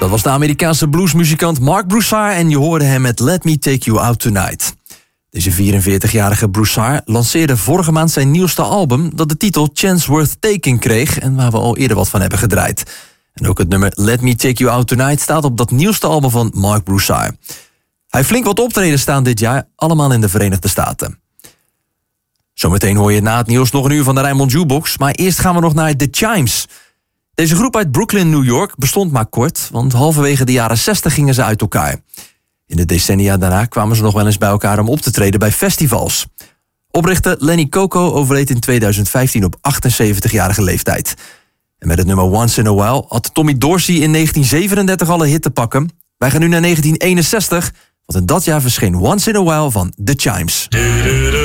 Dat was de Amerikaanse bluesmuzikant Mark Broussard en je hoorde hem met Let Me Take You Out Tonight. Deze 44-jarige Broussard lanceerde vorige maand zijn nieuwste album dat de titel Chance Worth Taking kreeg en waar we al eerder wat van hebben gedraaid. En ook het nummer Let Me Take You Out Tonight staat op dat nieuwste album van Mark Broussard. Hij heeft flink wat optredens staan dit jaar, allemaal in de Verenigde Staten. Zometeen hoor je na het nieuws nog een uur van de Rijnmond Jukebox, maar eerst gaan we nog naar The Chimes. Deze groep uit Brooklyn, New York bestond maar kort, want halverwege de jaren 60 gingen ze uit elkaar. In de decennia daarna kwamen ze nog wel eens bij elkaar om op te treden bij festivals. Oprichter Lenny Coco overleed in 2015 op 78-jarige leeftijd. En met het nummer Once in a While had Tommy Dorsey in 1937 al een hit te pakken. Wij gaan nu naar 1961, want in dat jaar verscheen Once in a While van The Chimes.